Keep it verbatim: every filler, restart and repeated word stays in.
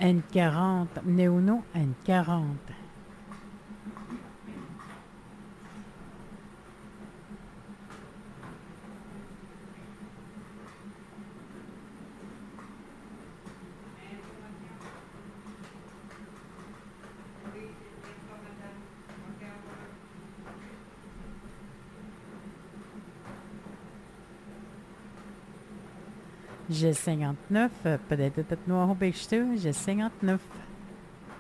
N quarante, Néono N quarante. J'ai cinquante-neuf, peut-être peut-être noir au bêche, j'ai cinquante-neuf.